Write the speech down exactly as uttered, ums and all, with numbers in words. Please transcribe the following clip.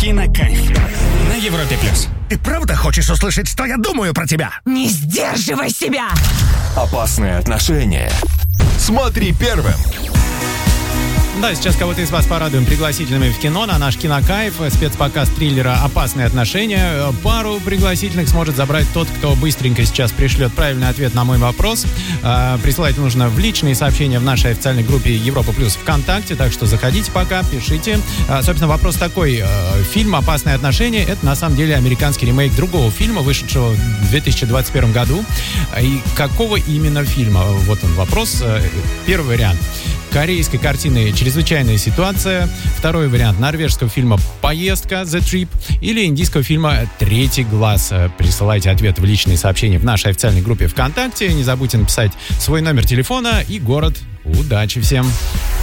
Кинокайф на Европе плюс. Ты правда хочешь услышать, что я думаю про тебя? Не сдерживай себя! Опасные отношения. Смотри первым. Да, сейчас кого-то из вас порадуем пригласительными в кино на наш Кинокайф. Спецпоказ триллера «Опасные отношения». Пару пригласительных сможет забрать тот, кто быстренько сейчас пришлет правильный ответ на мой вопрос. Присылать нужно в личные сообщения в нашей официальной группе Европа Плюс ВКонтакте, так что заходите пока, пишите. Собственно, вопрос такой. Фильм «Опасные отношения» — это на самом деле американский ремейк другого фильма, вышедшего в две тысячи двадцать первом году. И какого именно фильма? Вот он вопрос. Первый вариант — корейской картины «Чрезвычайная ситуация». Второй вариант — норвежского фильма «Поездка» «The Trip» или индийского фильма «Третий глаз». Присылайте ответ в личные сообщения в нашей официальной группе ВКонтакте. Не забудьте написать свой номер телефона и город. Удачи всем!